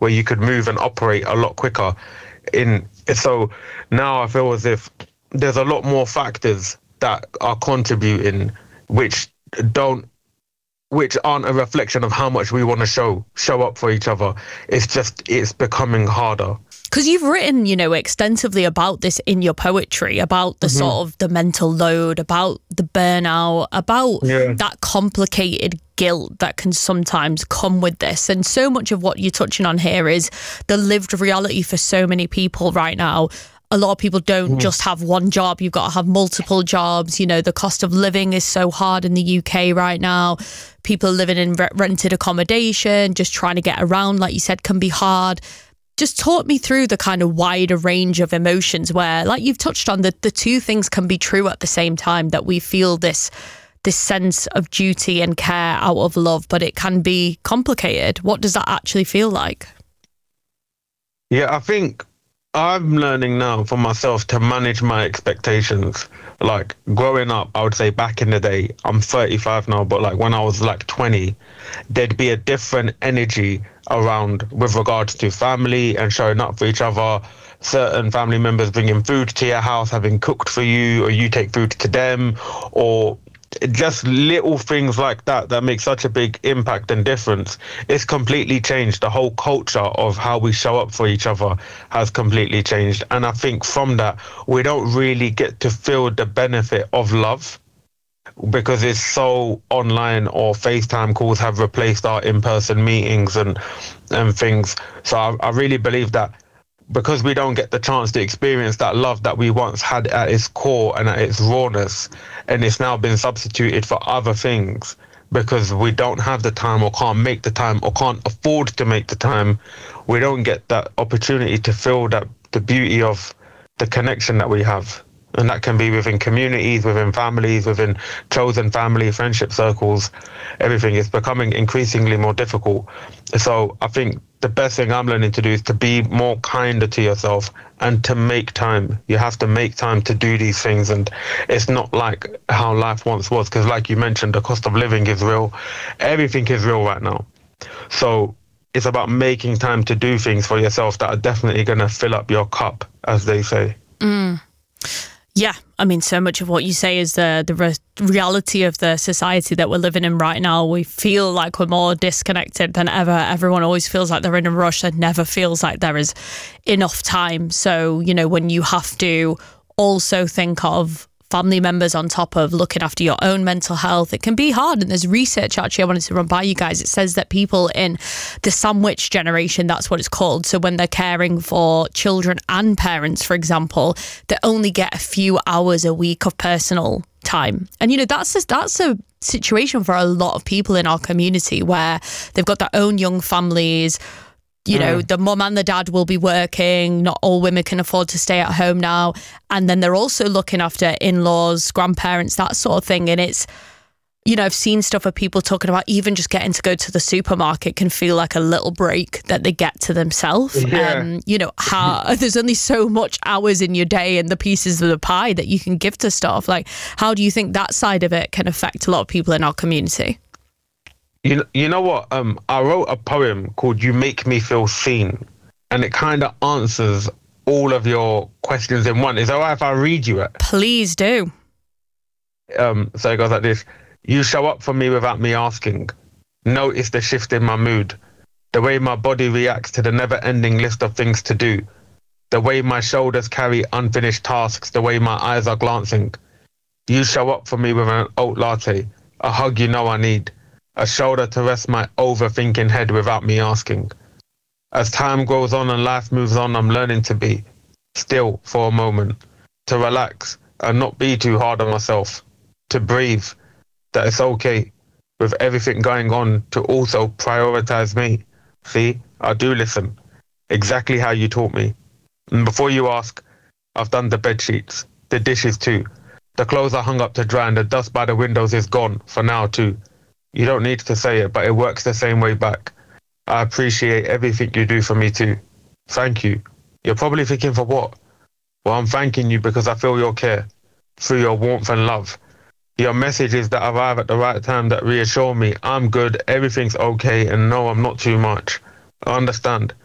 where you could move and operate a lot quicker. So now I feel as if there's a lot more factors that are contributing, which don't which aren't a reflection of how much we want to show up for each other. It's becoming harder. Because you've written, extensively about this in your poetry, about the sort of the mental load, about the burnout, about that complicated guilt that can sometimes come with this. And so much of what you're touching on here is the lived reality for so many people right now. A lot of people don't just have one job. You've got to have multiple jobs. The cost of living is so hard in the UK right now. People living in rented accommodation, just trying to get around, like you said, can be hard. Just talk me through the kind of wider range of emotions where, like you've touched on, the two things can be true at the same time, that we feel this sense of duty and care out of love, but it can be complicated. What does that actually feel like? Yeah, I think I'm learning now for myself to manage my expectations. Like growing up, I would say back in the day, I'm 35 now, but like when I was like 20, there'd be a different energy around with regards to family and showing up for each other. Certain family members bringing food to your house, having cooked for you, or you take food to them, or just little things like that make such a big impact and difference. It's completely changed. The whole culture of how we show up for each other has completely changed. And I think from that, we don't really get to feel the benefit of love because it's so online, or FaceTime calls have replaced our in-person meetings and things. So I really believe that because we don't get the chance to experience that love that we once had at its core and at its rawness, and it's now been substituted for other things because we don't have the time or can't make the time or can't afford to make the time, we don't get that opportunity to feel that the beauty of the connection that we have. And that can be within communities, within families, within chosen family, friendship circles, everything is becoming increasingly more difficult. So I think the best thing I'm learning to do is to be more kinder to yourself and to make time. You have to make time to do these things. And it's not like how life once was, because like you mentioned, the cost of living is real. Everything is real right now. So it's about making time to do things for yourself that are definitely going to fill up your cup, as they say. Yeah, I mean, so much of what you say is the reality of the society that we're living in right now. We feel like we're more disconnected than ever. Everyone always feels like they're in a rush and never feels like there is enough time. So, when you have to also think of family members on top of looking after your own mental health, it can be hard. And there's research actually I wanted to run by you guys. It says that people in the sandwich generation, that's what it's called, so when they're caring for children and parents, for example, they only get a few hours a week of personal time. And that's a situation for a lot of people in our community where they've got their own young families. The mum and the dad will be working. Not all women can afford to stay at home now. And then they're also looking after in-laws, grandparents, that sort of thing. And it's, I've seen stuff of people talking about even just getting to go to the supermarket can feel like a little break that they get to themselves. Yeah. How there's only so much hours in your day and the pieces of the pie that you can give to stuff. Like, how do you think that side of it can affect a lot of people in our community? You know what? I wrote a poem called "You Make Me Feel Seen," and it kind of answers all of your questions in one. Is that right if I read you it? Please do. So it goes like this: you show up for me without me asking. Notice the shift in my mood, the way my body reacts to the never-ending list of things to do, the way my shoulders carry unfinished tasks, the way my eyes are glancing. You show up for me with an oat latte, a hug you know I need, a shoulder to rest my overthinking head without me asking. As time goes on and life moves on, I'm learning to be still for a moment, to relax and not be too hard on myself, to breathe, that it's okay with everything going on, to also prioritize me. See, I do listen, exactly how you taught me. And before you ask, I've done the bed sheets, the dishes too. The clothes are hung up to dry and the dust by the windows is gone for now too. You don't need to say it, but it works the same way back. I appreciate everything you do for me too. Thank you. You're probably thinking, for what? Well, I'm thanking you because I feel your care, through your warmth and love. Your messages that arrive at the right time that reassure me I'm good, everything's okay, and no, I'm not too much. I understand.